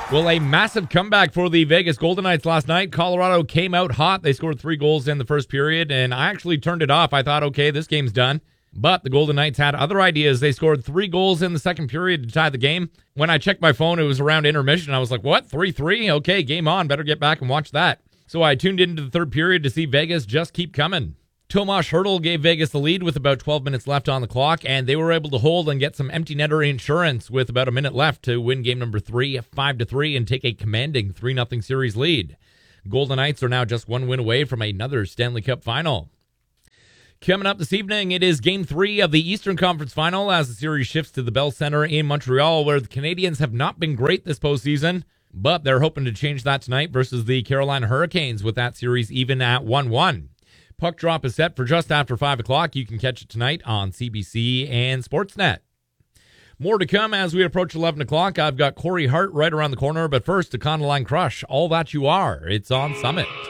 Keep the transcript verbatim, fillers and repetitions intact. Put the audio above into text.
Well, a massive comeback for the Vegas Golden Knights last night. Colorado came out hot. They scored three goals in the first period, and I actually turned it off. I thought, okay, this game's done. But the Golden Knights had other ideas. They scored three goals in the second period to tie the game. When I checked my phone, it was around intermission. I was like, what? three three? Okay, game on. Better get back and watch that. So I tuned into the third period to see Vegas just keep coming. Tomas Hertl gave Vegas the lead with about twelve minutes left on the clock, and they were able to hold and get some empty netter insurance with about a minute left to win game number three, five to three, and take a commanding three nothing series lead. Golden Knights are now just one win away from another Stanley Cup final. Coming up this evening, it is Game three of the Eastern Conference Final as the series shifts to the Bell Center in Montreal, where the Canadiens have not been great this postseason, but they're hoping to change that tonight versus the Carolina Hurricanes with that series even at one one. Puck drop is set for just after five o'clock. You can catch it tonight on C B C and Sportsnet. More to come as we approach eleven o'clock. I've got Corey Hart right around the corner, but first, Econoline Crush, all that you are. It's on Summit.